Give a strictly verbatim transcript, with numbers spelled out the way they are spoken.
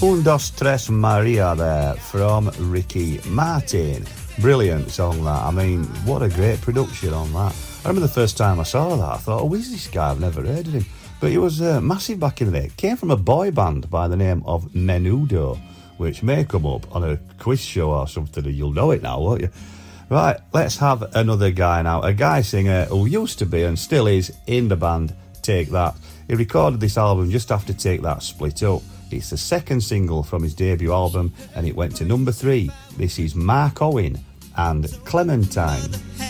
Un, dos, tres, Maria there from Ricky Martin. Brilliant song that. I mean, what a great production on that. I remember the first time I saw that, I thought, oh, who's this guy? I've never heard of him. But he was uh, massive back in the day. Came from a boy band by the name of Menudo, which may come up on a quiz show or something, and you'll know it now, won't you? Right, let's have another guy now. A guy singer who used to be and still is in the band Take That. He recorded this album just after Take That split up. It's the second single from his debut album, and it went to number three. This is Mark Owen and Clementine.